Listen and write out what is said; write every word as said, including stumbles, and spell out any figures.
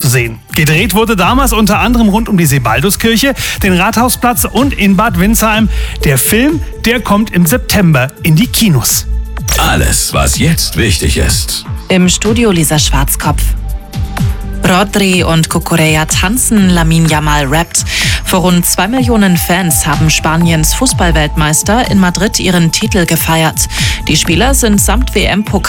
sehen. Gedreht wurde damals unter anderem rund um die Sebalduskirche, den Rathausplatz und in Bad Windsheim. Der Film, der kommt im September in die Kinos. Alles, was jetzt wichtig ist. Im Studio Lisa Schwarzkopf. Rodri und Cucurella tanzen, Lamine Yamal rappt. Vor rund zwei Millionen Fans haben Spaniens Fußballweltmeister in Madrid ihren Titel gefeiert. Die Spieler sind samt W M-Pokal